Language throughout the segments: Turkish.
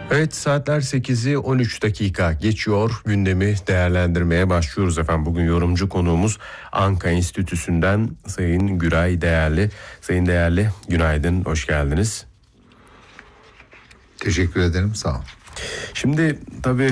Evet, saatler 8'i 13 dakika geçiyor. Gündemi değerlendirmeye başlıyoruz efendim. Bugün yorumcu konuğumuz Anka Enstitüsü'nden Sayın Güray Değerli. Sayın Değerli, günaydın, hoş geldiniz. Teşekkür ederim, sağ olun. Şimdi tabii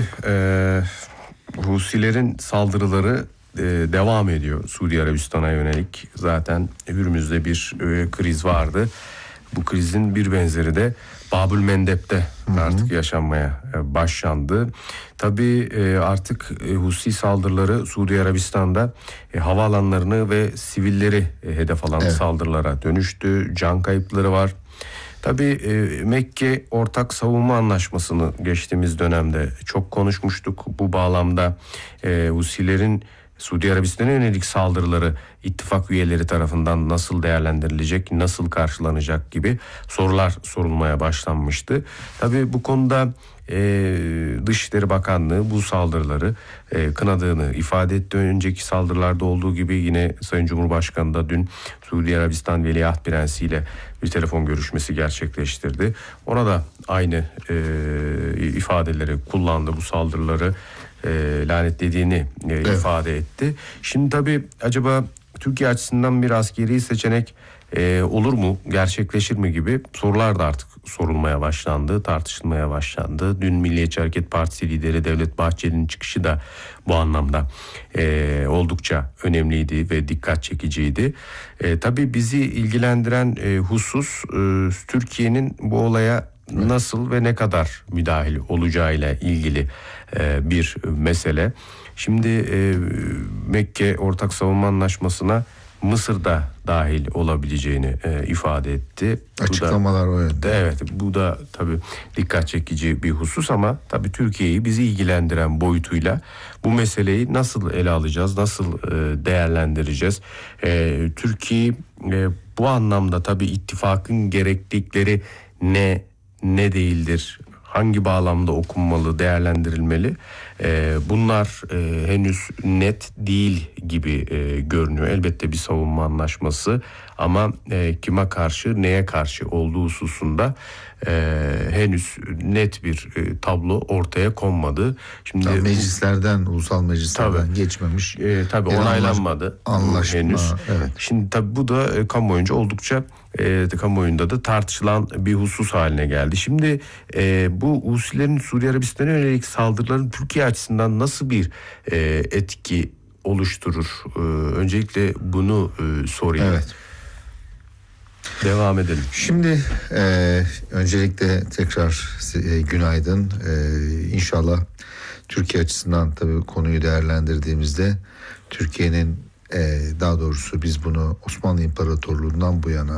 Husilerin saldırıları devam ediyor Suudi Arabistan'a yönelik. Zaten Hürmüz'de bir kriz vardı. Bu krizin bir benzeri de Babül Mendeb'de artık yaşanmaya başlandı. Tabii artık Husi saldırıları Suudi Arabistan'da havaalanlarını ve sivilleri hedef alan saldırılara dönüştü. Can kayıpları var. Tabii Mekke Ortak Savunma Anlaşması'nı geçtiğimiz dönemde çok konuşmuştuk. Bu bağlamda Husilerin Suudi Arabistan'a yönelik saldırıları ittifak üyeleri tarafından nasıl değerlendirilecek, nasıl karşılanacak gibi sorular sorulmaya başlanmıştı. Tabii bu konuda Dışişleri Bakanlığı bu saldırıları kınadığını ifade etti. Önceki saldırılarda olduğu gibi yine Sayın Cumhurbaşkanı da dün Suudi Arabistan Veliaht Prensi ile bir telefon görüşmesi gerçekleştirdi. Ona da aynı ifadeleri kullandı, bu saldırıları lanetlediğini ifade etti. Şimdi tabii acaba Türkiye açısından bir askeri seçenek olur mu, gerçekleşir mi gibi sorular da artık sorulmaya başlandı, tartışılmaya başlandı. Dün Milliyetçi Hareket Partisi lideri Devlet Bahçeli'nin çıkışı da bu anlamda oldukça önemliydi ve dikkat çekiciydi. Tabii bizi ilgilendiren husus Türkiye'nin bu olaya nasıl ve ne kadar müdahil olacağıyla ilgili bir mesele. Şimdi Mekke Ortak Savunma Anlaşması'na Mısır da dahil olabileceğini ifade etti. Açıklamalar o yönde. Evet, bu da tabii dikkat çekici bir husus ama tabii Türkiye'yi bizi ilgilendiren boyutuyla bu meseleyi nasıl ele alacağız, nasıl değerlendireceğiz? Türkiye bu anlamda tabii ittifakın gereklilikleri ne değildir? Hangi bağlamda okunmalı, değerlendirilmeli? Bunlar henüz net değil gibi görünüyor. Elbette bir savunma anlaşması ama kime karşı, neye karşı olduğu hususunda henüz net bir tablo ortaya konmadı. Şimdi meclislerden, ulusal meclislerden geçmemiş. Tabii onaylanmadı. Anlaşma henüz. Evet. Şimdi tabii bu da kamuoyunca oldukça kamuoyunda da tartışılan bir husus haline geldi. Şimdi bu Husilerin Suudi Arabistan'a yönelik saldırıların Türkiye açısından nasıl bir etki oluşturur? Öncelikle bunu sorayım. Evet. Devam edelim. Şimdi öncelikle tekrar günaydın. İnşallah Türkiye açısından tabii konuyu değerlendirdiğimizde Türkiye'nin daha doğrusu biz bunu Osmanlı İmparatorluğu'ndan bu yana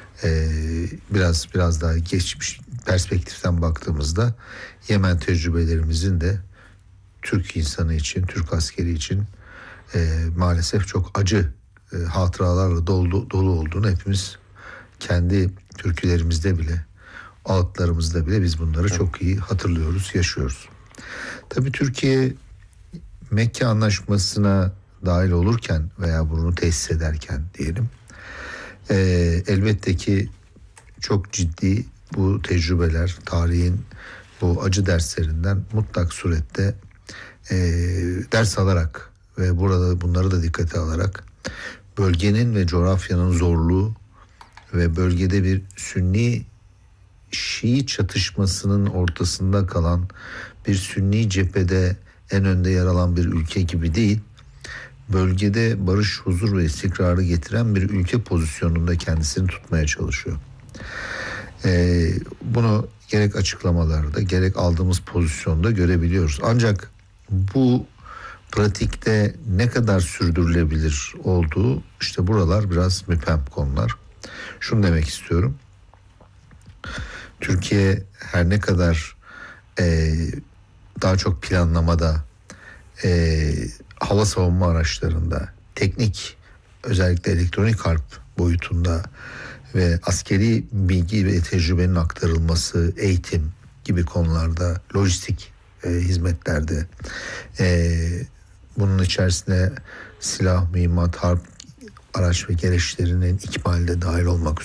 biraz daha geçmiş perspektiften baktığımızda Yemen tecrübelerimizin de Türk insanı için, Türk askeri için maalesef çok acı hatıralarla dolu olduğunu hepimiz kendi türkülerimizde bile, ağıtlarımızda bile biz bunları çok iyi hatırlıyoruz, yaşıyoruz. Tabii Türkiye Mekke Anlaşması'na dahil olurken veya bunu tesis ederken diyelim, elbette ki çok ciddi bu tecrübeler, tarihin bu acı derslerinden mutlak surette ders alarak ve burada bunları da dikkate alarak bölgenin ve coğrafyanın zorluğu ve bölgede bir Sünni Şii çatışmasının ortasında kalan bir Sünni cephede en önde yer alan bir ülke gibi değil, bölgede barış, huzur ve istikrarı getiren bir ülke pozisyonunda kendisini tutmaya çalışıyor. Bunu gerek açıklamalarda gerek aldığımız pozisyonda görebiliyoruz. Ancak bu pratikte ne kadar sürdürülebilir olduğu, işte buralar biraz müphem konular. Şunu demek istiyorum. Türkiye her ne kadar daha çok planlamada, hava savunma araçlarında, teknik, özellikle elektronik harp boyutunda ve askeri bilgi ve tecrübenin aktarılması, eğitim gibi konularda, lojistik hizmetlerde, bunun içerisinde silah, mühimmat, harp araç ve gereçlerinin ikmalde dahil olmak